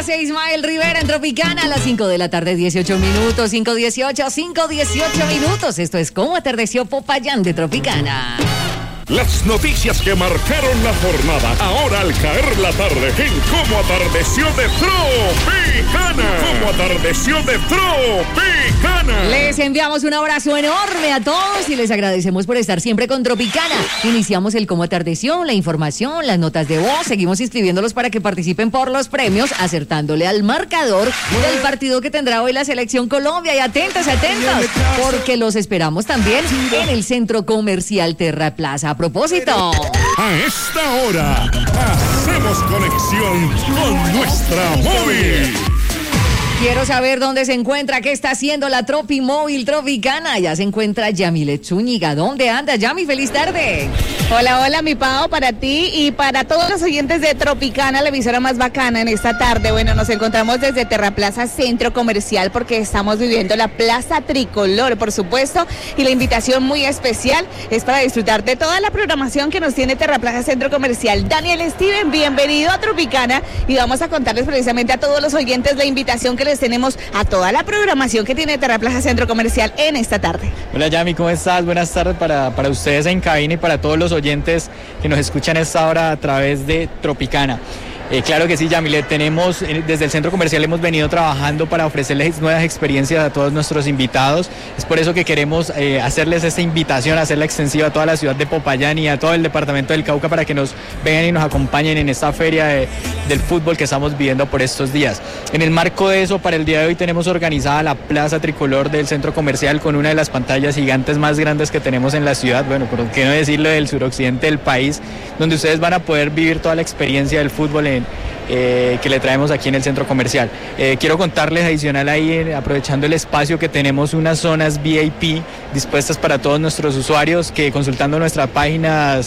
hace Ismael Rivera en Tropicana a las 5 de la tarde, 18 minutos, 5:18 minutos. Esto es Cómo atardeció Popayán de Tropicana. Las noticias que marcaron la jornada, ahora al caer la tarde, en Cómo atardeció de Tropicana. Cómo atardeció de Tropicana. Les enviamos un abrazo enorme a todos y les agradecemos por estar siempre con Tropicana. Iniciamos el Cómo atardeció, la información, las notas de voz. Seguimos inscribiéndolos para que participen por los premios, acertándole al marcador del partido que tendrá hoy la Selección Colombia. Y atentos, porque los esperamos también en el Centro Comercial Terra Plaza. A propósito, a esta hora hacemos conexión con nuestra móvil. Quiero saber dónde se encuentra, qué está haciendo la Tropi Móvil Tropicana. Ya se encuentra Yamilet Zúñiga. ¿Dónde anda, Yami? ¡Feliz tarde! Hola, mi Pao, para ti y para todos los oyentes de Tropicana, la emisora más bacana en esta tarde. Bueno, nos encontramos desde Terraplaza Centro Comercial porque estamos viviendo la Plaza Tricolor, por supuesto, y la invitación muy especial es para disfrutar de toda la programación que nos tiene Terraplaza Centro Comercial. Daniel Steven, bienvenido a Tropicana y vamos a contarles precisamente a todos los oyentes la invitación que les tenemos a toda la programación que tiene Terraplaza Centro Comercial en esta tarde. Hola Yami, ¿cómo estás? Buenas tardes para ustedes en cabina y para todos los oyentes que nos escuchan a esta hora a través de Tropicana. Claro que sí, Yamilet, tenemos desde el centro comercial hemos venido trabajando para ofrecerles nuevas experiencias a todos nuestros invitados. Es por eso que queremos hacerles esta invitación, hacerla extensiva a toda la ciudad de Popayán y a todo el departamento del Cauca para que nos vengan y nos acompañen en esta feria del fútbol que estamos viviendo por estos días. En el marco de eso, para el día de hoy tenemos organizada la Plaza Tricolor del centro comercial con una de las pantallas gigantes más grandes que tenemos en la ciudad, bueno, por qué no decirlo, del suroccidente del país, donde ustedes van a poder vivir toda la experiencia del fútbol que le traemos aquí en el centro comercial. Quiero contarles adicional ahí, aprovechando el espacio, que tenemos unas zonas VIP dispuestas para todos nuestros usuarios que consultando nuestra página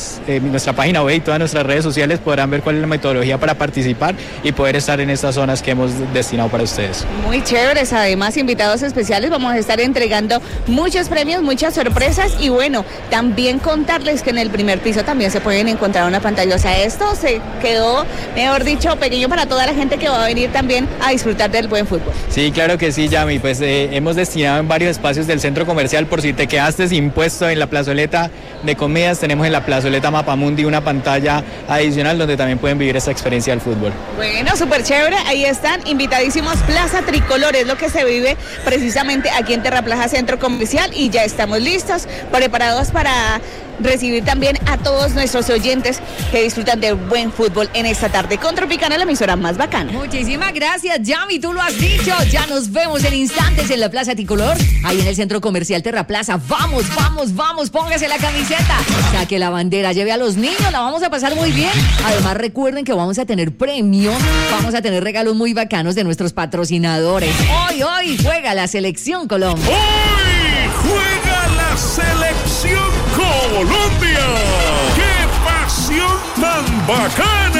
web y todas nuestras redes sociales podrán ver cuál es la metodología para participar y poder estar en estas zonas que hemos destinado para ustedes. Muy chéveres, además invitados especiales, vamos a estar entregando muchos premios, muchas sorpresas y bueno, también contarles que en el primer piso también se pueden encontrar una pantalla, o sea, esto se quedó, mejor dicho, pequeño para toda la gente que va a venir también a disfrutar del buen fútbol. Sí, claro que sí, Yami, pues hemos destinado en varios espacios del centro comercial, por si te quedaste sin puesto en la plazoleta de comidas, tenemos en la plazoleta Mapamundi una pantalla adicional donde también pueden vivir esta experiencia del fútbol. Bueno, súper chévere, ahí están, invitadísimos, Plaza Tricolor, es lo que se vive precisamente aquí en Terraplaza Centro Comercial y ya estamos listos, preparados para recibir también a todos nuestros oyentes que disfrutan de buen fútbol en esta tarde con Tropicana, la emisora más bacana. Muchísimas gracias, Yami, tú lo has dicho. Ya nos vemos en instantes en la Plaza Tricolor, ahí en el Centro Comercial Terra Plaza. Vamos, póngase la camiseta, saque la bandera, lleve a los niños, la vamos a pasar muy bien. Además, recuerden que vamos a tener premios, vamos a tener regalos muy bacanos de nuestros patrocinadores. Hoy juega la Selección Colombia. Hoy juega la Selección Colombia. ¡Qué pasión tan bacana!